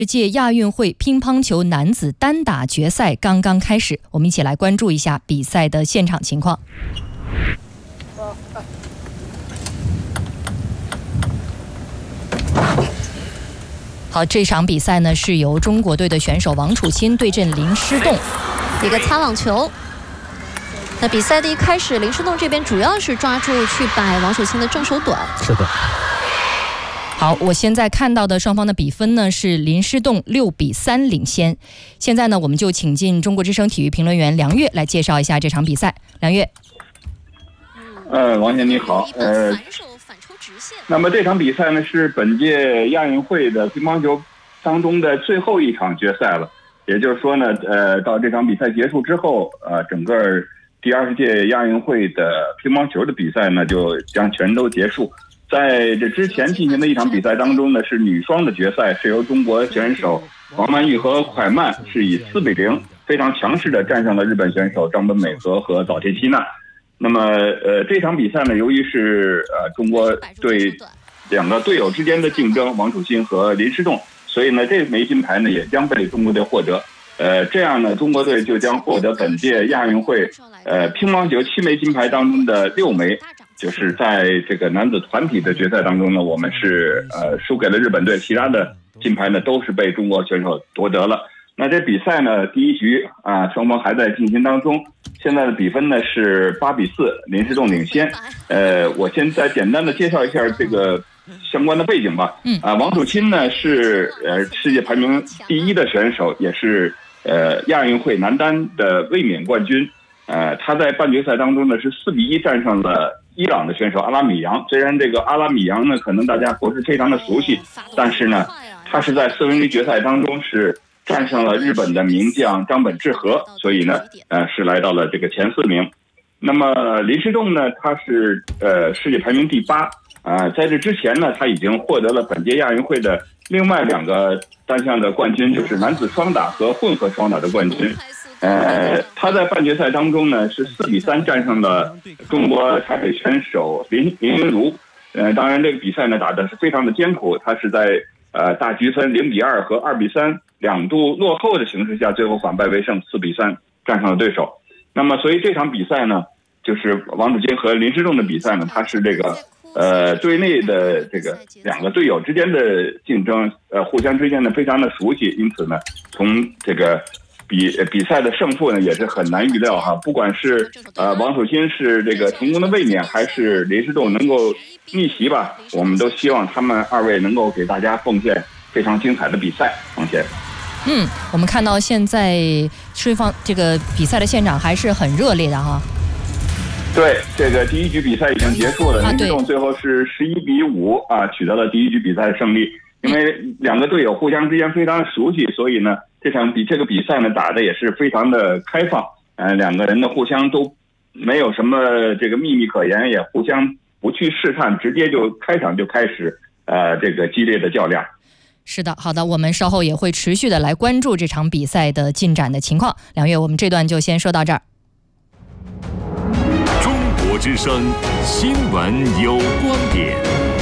届亚运会乒乓球男子单打决赛刚刚开始，我们一起来关注一下比赛的现场情况。好，这场比赛呢是由中国队的选手王楚钦对阵林诗栋， 一个擦网球。那比赛的一开始，林诗栋这边主要是抓住去摆王楚钦的正手短。 是的。 好，我现在看到的双方的比分呢是林诗栋6-3领先。现在呢，我们就请进中国之声体育评论员梁月来介绍一下这场比赛。梁月， 王姐你好，那么这场比赛呢是本届亚运会的乒乓球当中的最后一场决赛了，也就是说呢，到这场比赛结束之后，整个第20届亚运会的乒乓球的比赛呢就将全都结束。在这之前进行的一场比赛当中呢，是女双的决赛，是由中国选手王曼玉和蒯曼是以4-0非常强势的战胜了日本选手张本美和和早田希娜。那么这场比赛呢，由于是中国队两个队友之间的竞争，王楚钦和林诗栋，所以呢这枚金牌呢也将被中国队获得。这样呢，中国队就将获得本届亚运会乒乓球7枚金牌当中的6枚。就是在这个男子团体的决赛当中呢，我们是输给了日本队，其他的金牌呢都是被中国选手夺得了。那这比赛呢，第一局双方还在进行当中，现在的比分呢是8-4，林诗栋领先。我现在简单的介绍一下这个相关的背景吧。王楚钦呢是世界排名第1的选手，也是亚运会男单的卫冕冠军。他在半决赛当中呢是4-1战胜了伊朗的选手阿拉米扬。虽然这个阿拉米扬呢可能大家不是非常的熟悉，但是呢他是在4分之一决赛当中是战胜了日本的名将张本智和，所以呢是来到了这个前4名。那么林诗栋呢，他是世界排名第8。在这之前呢，他已经获得了本届亚运会的另外2个单项的冠军，就是男子双打和混合双打的冠军。他在半决赛当中呢是4-3战胜了中国台北选手林云如。当然这个比赛呢打的是非常的艰苦，他是在大局分0-2和2-3两度落后的形势下，最后反败为胜4-3战胜了对手。那么所以这场比赛呢，就是王楚钦和林诗栋的比赛呢，他是这个队内的这个2个队友之间的竞争，互相之间呢非常的熟悉，因此呢从这个比赛的胜负呢也是很难预料哈。不管是王楚钦是这个成功的卫冕，还是林诗栋能够逆袭吧，我们都希望他们2位能够给大家奉献非常精彩的比赛。王姐， 我们看到现在双方这个比赛的现场还是很热烈的哈。 对，这个第1局比赛已经结束了，林诗栋最后是11-5取得了第1局比赛的胜利。因为2个队友互相之间非常熟悉，所以呢这个比赛呢打的也是非常的开放。2个人呢互相都没有什么这个秘密可言，也互相不去试探，直接就开场就开始这个激烈的较量。 是的，好的，我们稍后也会持续的来关注这场比赛的进展的情况。梁月，我们这段就先说到这儿。 中国之声新闻有观点。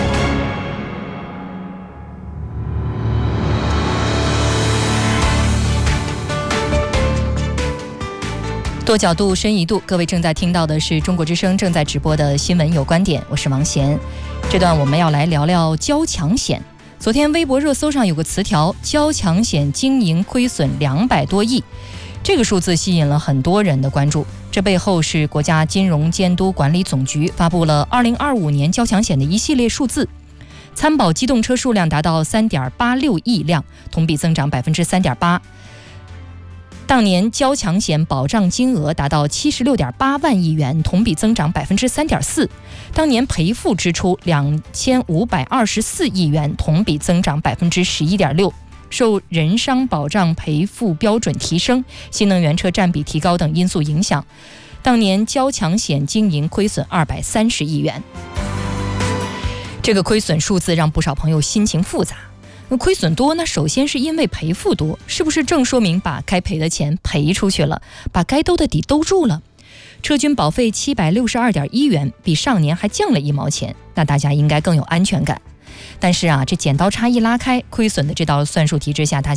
多角度深一度，各位正在听到的是中国之声正在直播的新闻有观点，我是王贤。这段我们要来聊聊交强险。昨天微博热搜上有个词条，交强险经营亏损200多亿，这个数字吸引了很多人的关注。这背后是国家金融监督管理总局发布了2025年交强险的一系列数字。参保机动车数量达到3.86亿辆，同比增长3.8%。当年交强险保障金额达到76.8万亿元，同比增长3.4%。当年赔付支出2524亿元，同比增长11.6%。受人伤保障赔付标准提升、新能源车占比提高等因素影响，当年交强险经营亏损230亿元。这个亏损数字让不少朋友心情复杂。亏损多，那首先是因为赔付多，是不是正说明把该赔的钱赔出去了，把该兜的底兜住了？车均保费762.1元，比上年还降了1毛钱，那大家应该更有安全感。但是这剪刀差一拉开，亏损的这道算术题之下，大家